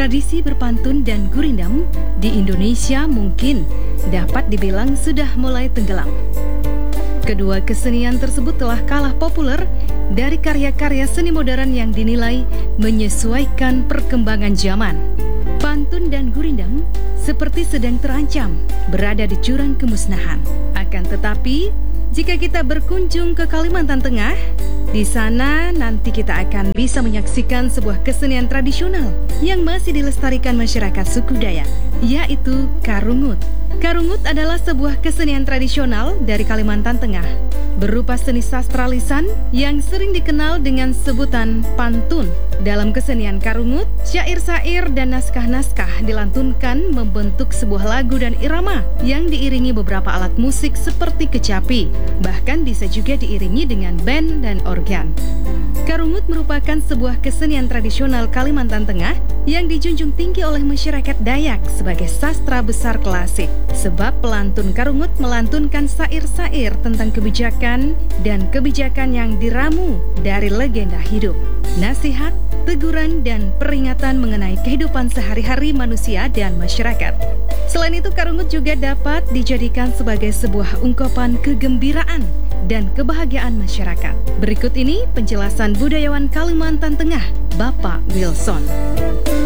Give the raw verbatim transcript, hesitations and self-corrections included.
Tradisi berpantun dan gurindam di Indonesia mungkin dapat dibilang sudah mulai tenggelam. Kedua kesenian tersebut telah kalah populer dari karya-karya seni modern yang dinilai menyesuaikan perkembangan zaman. Pantun dan gurindam seperti sedang terancam berada di jurang kemusnahan. Akan tetapi, jika kita berkunjung ke Kalimantan Tengah, di sana nanti kita akan bisa menyaksikan sebuah kesenian tradisional yang masih dilestarikan masyarakat suku Dayak, yaitu Karungut. Karungut adalah sebuah kesenian tradisional dari Kalimantan Tengah, berupa seni sastra lisan yang sering dikenal dengan sebutan pantun. Dalam kesenian Karungut, syair-syair dan naskah-naskah dilantunkan membentuk sebuah lagu dan irama yang diiringi beberapa alat musik seperti kecapi. Bahkan bisa juga diiringi dengan band dan organ. Karungut merupakan sebuah kesenian tradisional Kalimantan Tengah yang dijunjung tinggi oleh masyarakat Dayak sebagai sastra besar klasik. Sebab pelantun Karungut melantunkan syair-syair tentang kebijakan dan kebijakan yang diramu dari legenda hidup, nasihat, teguran, dan peringatan mengenai kehidupan sehari-hari manusia dan masyarakat. Selain itu, Karungut juga dapat dijadikan sebagai sebuah ungkapan kegembiraan dan kebahagiaan masyarakat. Berikut ini penjelasan budayawan Kalimantan Tengah, Bapak Wilson.